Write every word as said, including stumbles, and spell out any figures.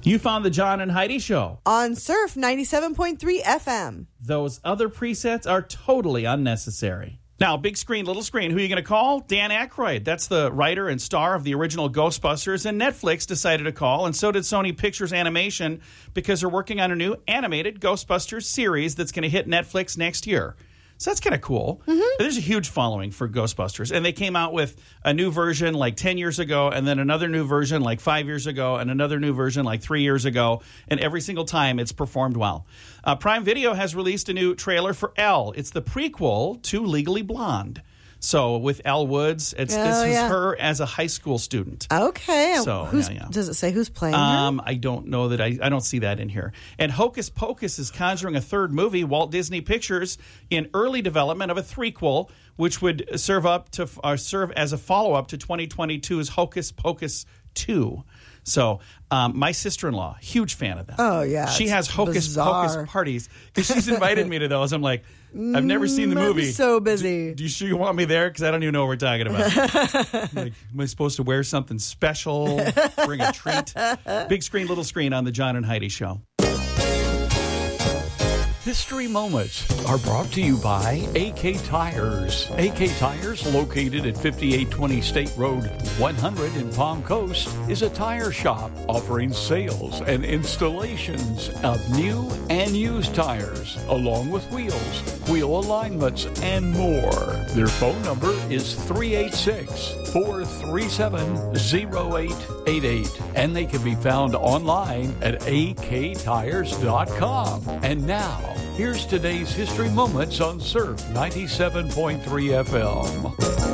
You found the John and Heidi Show on Surf ninety-seven point three F M. Those other presets are totally unnecessary. Now, big screen, little screen, who are you going to call? Dan Aykroyd. That's the writer and star of the original Ghostbusters, and Netflix decided to call, and so did Sony Pictures Animation, because they're working on a new animated Ghostbusters series that's going to hit Netflix next year. So that's kind of cool. Mm-hmm. There's a huge following for Ghostbusters. And they came out with a new version like ten years ago, and then another new version like five years ago, and another new version like three years ago. And every single time it's performed well. Uh, Prime Video has released a new trailer for Elle. It's the prequel to Legally Blonde. So with Elle Woods, it's, oh, this is yeah. her as a high school student. Okay. So who's, yeah, yeah. Does it say who's playing um, her? I don't know that. I, I don't see that in here. And Hocus Pocus is conjuring a third movie. Walt Disney Pictures in early development of a threequel, which would serve up to uh, serve as a follow-up to twenty twenty-two's Hocus Pocus two. So um, my sister-in-law, huge fan of that. Oh, yeah. She has Hocus bizarre. Pocus parties because she's invited me to those. I'm like, I've never seen the Mm, I'm movie. so busy. Do, do you sure you want me there? Because I don't even know what we're talking about. Like, am I supposed to wear something special? Bring a treat? Big screen, little screen on the John and Heidi Show. History Moments are brought to you by A K Tires. A K Tires, located at fifty-eight twenty State Road one hundred in Palm Coast, is a tire shop offering sales and installations of new and used tires, along with wheels, wheel alignments, and more. Their phone number is three eight six, four three seven, zero eight eight eight, and they can be found online at a k tires dot com. And now, here's today's History Moments on Surf ninety-seven point three F M.